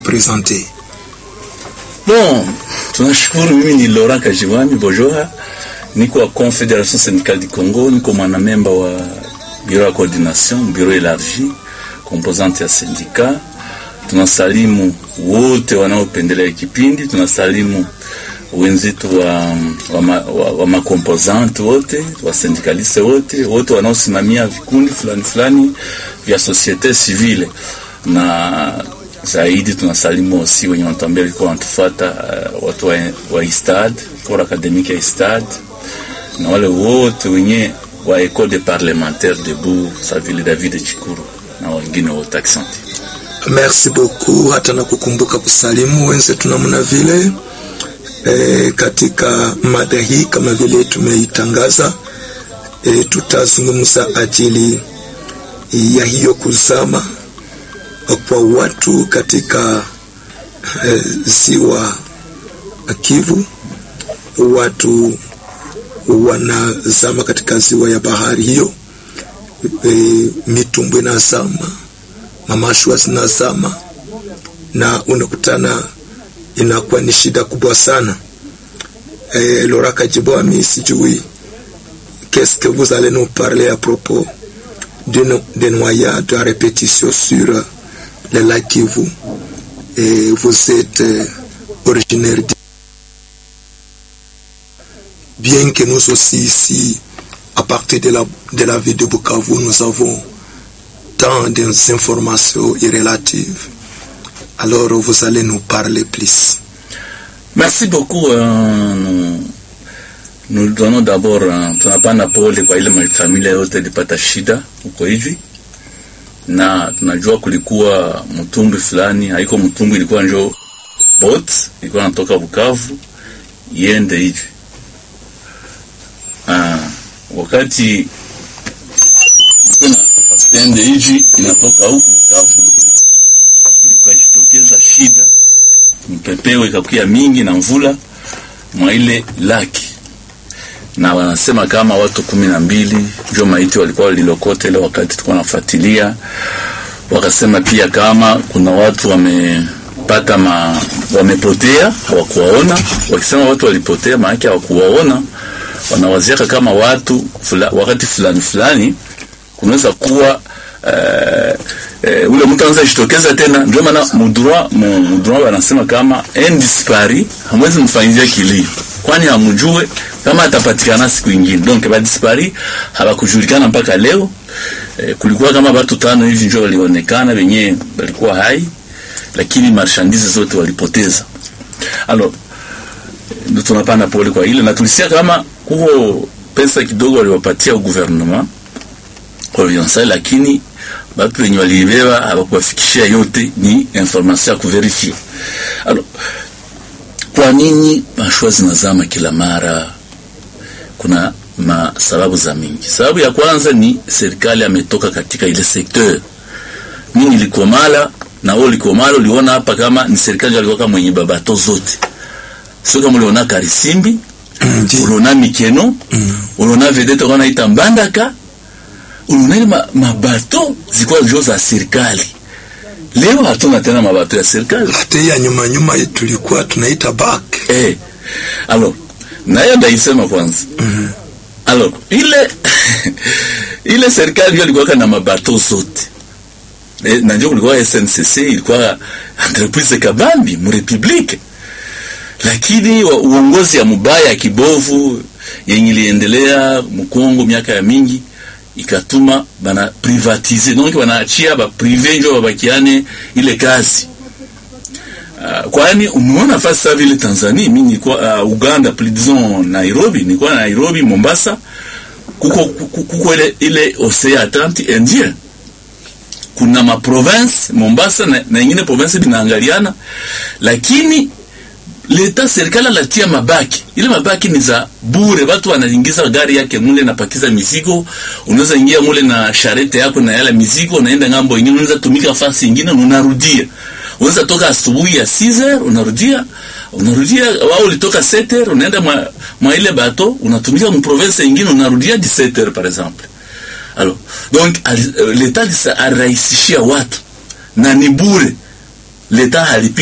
Présenter. Bon, tunashukuru. Mimi ni Laurent Kajiwami Bojoa, niko wa Confédération Syndicale du Congo, niko mwanamemba wa bureau ya coordination, bureau élargi, composante ya sindika. Tunasalimu wote wanaopendelea kipindi, tunasalimu wenzetu wa makomposante wote, wa syndikaliste wote wanaosimamia vikundi fulani vya société civile, na zaidi tunasalimu aussi wenye wanatambia liko wanatufuata watu wa ISTAD, for académique ya ISTAD, na wale wote wenye wa école des parlementaires debout sa ville David Chikuru na wengine wote. Asante. Merci beaucoup. Hata na kukumbuka kusalimu wenzetu namna vile katika mada hii kama vile tumeitangaza, tutazungumza ajili ya hiyo kuzama kwa watu katika ziwa Kivu. Watu wanazama katika ziwa ya bahari hiyo, mitumbwi inazama, mamashua zinazama, na unakutana inakuwa ni shida kubwa sana. Laurent Kajiwami, sijui qu'est-ce que vous allez nous parler à propos des noyades à répétition sur le lac Kivu, et vous êtes originaire bien que nous aussi ici à partir de la ville de Bukavu nous avons tant d'informations irrelatives. Alors vous allez nous parler plus. Merci beaucoup. Nous donnons d'abord tunapana pole kwa ile familia yote ilipata shida huko hivi, na tunajua kulikuwa mtumbi fulani, haiko mtumbi, ilikuwa njo boat ilikuwa natoka Bukavu iende hivi. Wakati kuna patende hivi inatoka huko Bukavu, kulikajitokeza shida, mpepeo ikakuwa mingi na mvula mwa ile laki, na wanasema kama watu 12 ndio maiti walikuwa walilokote ile wakati tulikuwa nafuatilia. Wakasema pia kama kuna watu wamepotea hawakuwaona. Wakisema watu walipotea maana hawakuwaona, wanawazia kama watu wakati fulani kunaweza kuwa ule mtu anaweza jitokeza tena. Ndio maana mudroit wanasema kama indispari hamwezi mfanyia kilio, kwani hamjue kama atapatikana siku nyingine. Donc ba dispari hawakujulikana mpaka leo. Kulikuwa kama watu 5 hivi ndio walionekana wenyewe walikuwa hai, lakini marchandise zote walipoteza. Alors ndio tunapana pole kwa ile, na tulisikia kama huo pesa kidogo waliwapatia gouvernement kwa vionsa, lakini watu wenye walibeba hawakuwafikishia yote, ni information ya kuverify. Alors kwa nini mashua zinazama kila mara? Kuna sababu za mingi. Sababu ya kwanza ni serikali ametoka katika ile sekteur. Mimi nilikomala na wao likomala, uliona hapa kama ni serikali alikuwa mwenye babato zote. Sio kama uliona Karisimbi, uliona Mikeno, uliona Vedete kwa naita Mbandaka, uliona mabato zilikuwa ndio za serikali. Leo hatuna tena mabato ya serikali. Hata ya nyuma tulikuwa tunaita back. Alors nayo ndaisema kwanza. Alors ile serikali ndio ilikuwa na mabato zote. Na ndio kulikuwa SNCC, ilikuwa entreprise kabambi mu republique. Lakini uongozi ya mubaya kibovu yenye iliendelea mkongo miaka ya mingi ikatuma bana privatiser, donc wanaachia ba privé ndio wabakiane ile kazi. Kwani umeona fasa vile Tanzania, mimi nilikuwa Uganda, disons Nairobi, nilikuwa Nairobi, Mombasa, kuko ile Ocean Atlantic Indien. Kuna ma province Mombasa na nyingine province binaangaliana, lakini leta serikali latia mabaki. Ile mabaki ni za bure, watu wanaingiza gari yake mule na pakiza mizigo, unaweza ingia mule na charrette yako na yale mizigo, unaenda ngambo nyingine, unaweza tumika fasi nyingine, unarudia. Unaweza toka asubuhi ya 6h unarudia wao ulitoka 7h, unaenda mwa ile bato, unatumika mu province nyingine, unarudia 17h par exemple. Alors donc l'état a rahisishia watu na ni bure. leta halipi